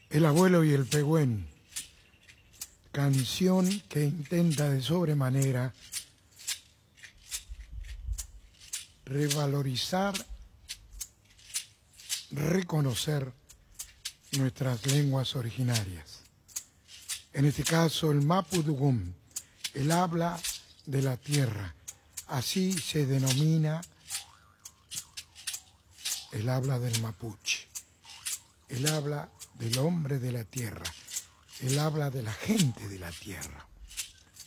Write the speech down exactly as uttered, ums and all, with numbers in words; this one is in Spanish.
El abuelo y el pegüén, canción que intenta de sobremanera revalorizar, reconocer nuestras lenguas originarias. En este caso el mapudungún, el habla de la tierra, así se denomina el habla del mapuche, el habla del hombre de la tierra, el habla de la gente de la tierra.